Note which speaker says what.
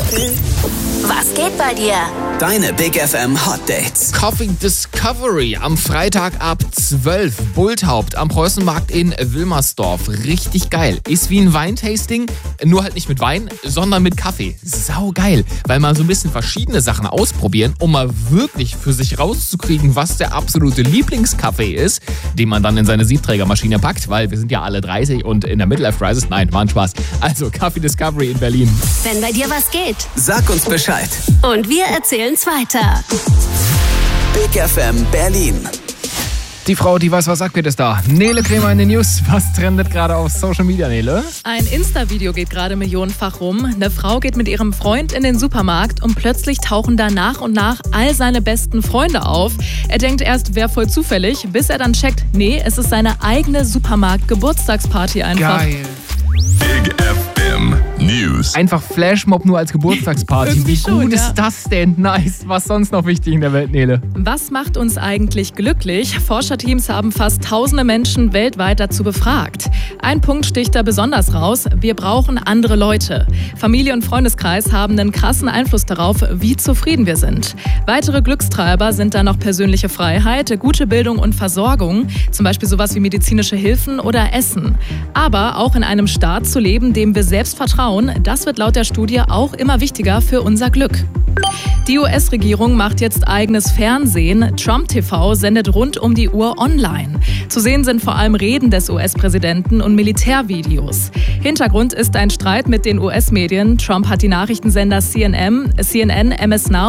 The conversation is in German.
Speaker 1: Was geht bei dir?
Speaker 2: Deine Big FM Hot Dates.
Speaker 3: Coffee Discovery am Freitag ab 12. Bulthaupt am Preußenmarkt in Wilmersdorf. Richtig geil. Ist wie ein Weintasting, nur halt nicht mit Wein, sondern mit Kaffee. Sau geil, weil man so ein bisschen verschiedene Sachen ausprobieren, um mal wirklich für sich rauszukriegen, was der absolute Lieblingskaffee ist, den man dann in seine Siebträgermaschine packt, weil wir sind ja alle 30 und in der Midlife Crisis. Nein, war ein Spaß. Also Coffee Discovery in Berlin.
Speaker 1: Wenn bei dir was geht.
Speaker 2: Sag uns Bescheid.
Speaker 1: Und wir erzählen's weiter.
Speaker 2: Big FM Berlin.
Speaker 3: Die Frau, die weiß, was sagt, wird es da. Nele Kremer in den News. Was trendet gerade auf Social Media, Nele?
Speaker 4: Ein Insta-Video geht gerade millionenfach rum. Eine Frau geht mit ihrem Freund in den Supermarkt und plötzlich tauchen da nach und nach all seine besten Freunde auf. Er denkt erst, wäre voll zufällig, bis er dann checkt, nee, es ist seine eigene Supermarkt-Geburtstagsparty einfach.
Speaker 3: Geil.
Speaker 5: Big FM News.
Speaker 3: Einfach Flashmob nur als Geburtstagsparty.
Speaker 4: Irgendwie
Speaker 3: Wie
Speaker 4: schon,
Speaker 3: gut
Speaker 4: ja.
Speaker 3: ist das denn? Nice. Was sonst noch wichtig in der Welt, Nele?
Speaker 4: Was macht uns eigentlich glücklich? Forscherteams haben fast tausende Menschen weltweit dazu befragt. Ein Punkt sticht da besonders raus. Wir brauchen andere Leute. Familie und Freundeskreis haben einen krassen Einfluss darauf, wie zufrieden wir sind. Weitere Glückstreiber sind da noch persönliche Freiheit, gute Bildung und Versorgung. Zum Beispiel sowas wie medizinische Hilfen oder Essen. Aber auch in einem Staat zu leben, dem wir selbst vertrauen, das wird laut der Studie auch immer wichtiger für unser Glück. Die US-Regierung macht jetzt eigenes Fernsehen. Trump TV sendet rund um die Uhr online. Zu sehen sind vor allem Reden des US-Präsidenten und Militärvideos. Hintergrund ist ein Streit mit den US-Medien. Trump hat die Nachrichtensender CNN, MS Now